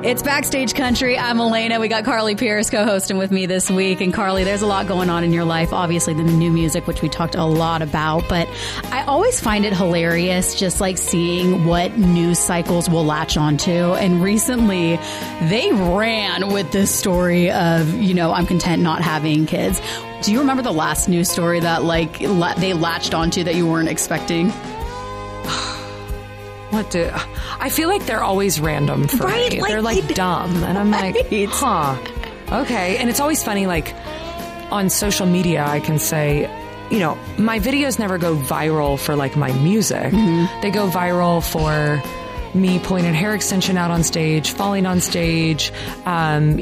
It's Backstage Country. I'm Elena. We got Carly Pierce co-hosting with me this week. And Carly, there's a lot going on in your life. Obviously, the new music, which we talked a lot about. But I always find it hilarious just like seeing what news cycles will latch onto. And recently, they ran with this story of, I'm content not having kids. Do you remember the last news story that they latched onto that you weren't expecting? I feel like they're always random for me. They're dumb. And I'm like, okay. And it's always funny, on social media, I can say, my videos never go viral for my music. Mm-hmm. They go viral for me pulling a hair extension out on stage, falling on stage,